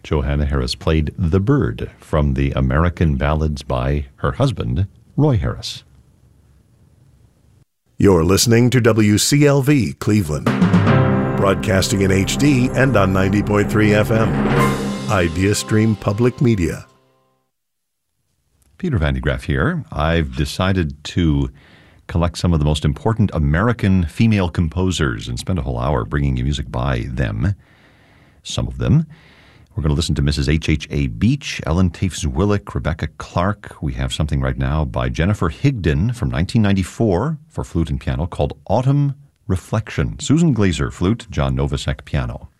Johanna Harris played The Bird from the American Ballads by her husband, Roy Harris. You're listening to WCLV Cleveland, broadcasting in HD and on 90.3 FM. Idea Stream Public Media. Peter Van de Graaff here. I've decided to collect some of the most important American female composers and spend a whole hour bringing you music by them. Some of them. We're going to listen to Mrs. H.H.A. Beach, Ellen Taaffe-Zwillik, Rebecca Clark. We have something right now by Jennifer Higdon from 1994 for flute and piano called Autumn Reflection. Susan Glazer, flute, John Novosek, piano.